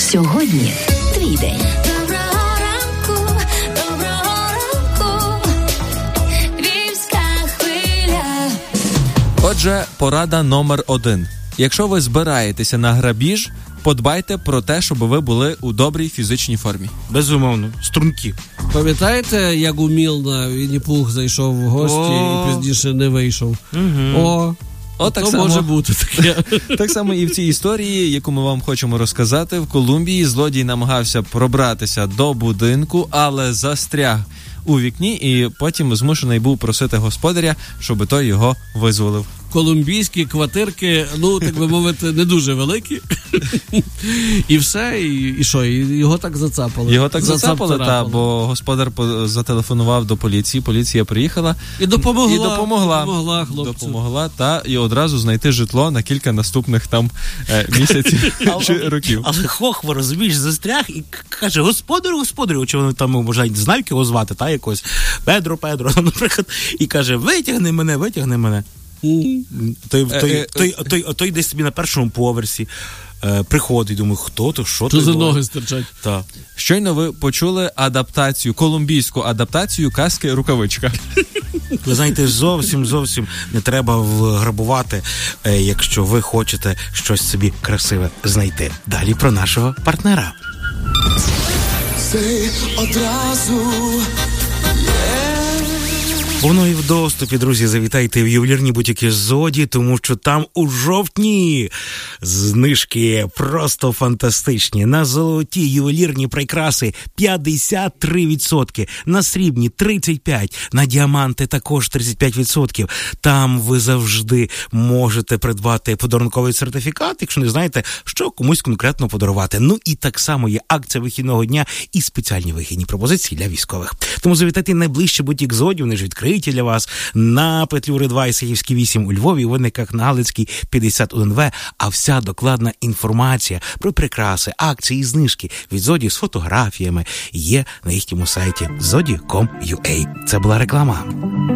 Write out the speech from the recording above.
Сьогодні твій день. Доброго ранку, Львівська хвиля. Отже, порада номер 1. Якщо ви збираєтеся на грабіж, подбайте про те, щоб ви були у добрій фізичній формі. Безумовно, струнки. Пам'ятаєте, як у Мілна Вінні-Пух зайшов в гості і пізніше не вийшов? Так само може бути таке. Так само і в цій історії, яку ми вам хочемо розказати, в Колумбії злодій намагався пробратися до будинку, але застряг у вікні і потім змушений був просити господаря, щоб той його визволив. Колумбійські квартирки, так би мовити, не дуже великі. І все, і що, його так зацапали. Його так зацапали, бо господар зателефонував до поліції, поліція приїхала. І допомогла. Допомогла, і одразу знайти житло на кілька наступних там місяців чи років. Але хохва, розумієш, застряг і каже, господарю, чи вони там, може, знають його звати, якось, Педро, наприклад, і каже, витягни мене. Той десь собі на першому поверсі приходить, думаю, хто то, що то. За ноги стирчать. Так. Щойно ви почули колумбійську адаптацію казки «Рукавичка». Ви знаєте, зовсім не треба грабувати, якщо ви хочете щось собі красиве знайти. Далі про нашого партнера. Це одразу... Воно і в доступі, друзі, завітайте в ювелірні бутіки «Зоді», тому що там у жовтні знижки просто фантастичні. На золоті ювелірні прикраси 53%, на срібні 35%, на діаманти також 35%. Там ви завжди можете придбати подарунковий сертифікат, якщо не знаєте, що комусь конкретно подарувати. І так само є акція вихідного дня і спеціальні вихідні пропозиції для військових. Тому завітайте найближче бутік «Зоді», вони ж відкриті для вас на Петлюри 2 і Сихівській 8 у Львові, у Винниках на Галицькій 51В, а вся докладна інформація про прикраси, акції і знижки від «Зоді» з фотографіями є на їхньому сайті zodi.com.ua. Це була реклама.